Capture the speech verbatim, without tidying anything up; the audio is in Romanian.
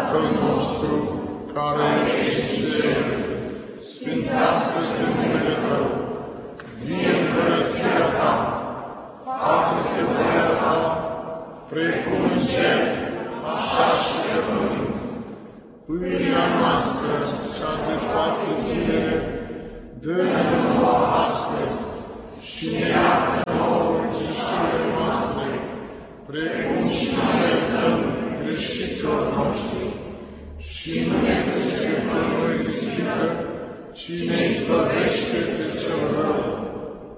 Tatăl nostru, care ești în cer, sfințească-se numele Tău, vie împărăția Ta, facă-se voia Ta, precum în cer, așa și pe pământ. Pâinea noastră, cea de toate zilele, dă-ne nouă astăzi și ne iartă nouă greșelile noastre, precum și noi iertăm greșiților noștri. Și nu ne duce pe noi în ispită, ci ne izbăvește